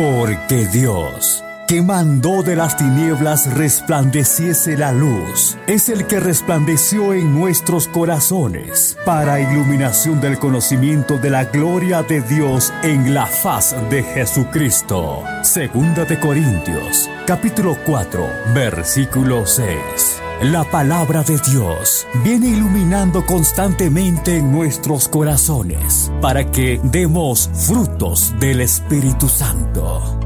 Porque Dios, que mandó de las tinieblas resplandeciese la luz, es el que resplandeció en nuestros corazones para iluminación del conocimiento de la gloria de Dios en la faz de Jesucristo. Segunda de Corintios, capítulo 4, versículo 6. La palabra de Dios viene iluminando constantemente en nuestros corazones para que demos frutos del Espíritu Santo.